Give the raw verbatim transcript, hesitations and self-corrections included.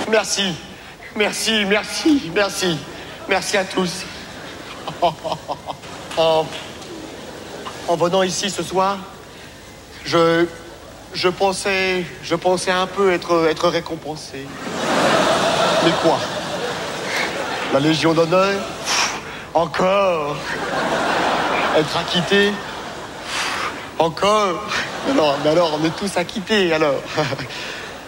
Merci, merci, merci, merci. Merci à tous. En, en venant ici ce soir, je, je pensais, je pensais un peu être, être récompensé. Mais quoi? La Légion d'honneur? Encore? Être acquitté? Encore? Alors, mais alors, on est tous acquittés, alors.